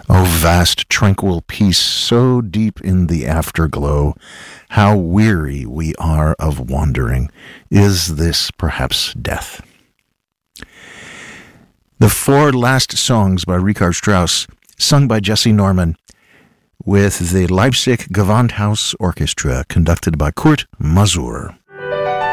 O vast, tranquil peace, so deep in the afterglow, how weary we are of wandering. Is this perhaps death? The four last songs by Richard Strauss, sung by Jesse Norman, with the Leipzig Gewandhaus Orchestra, conducted by Kurt Masur.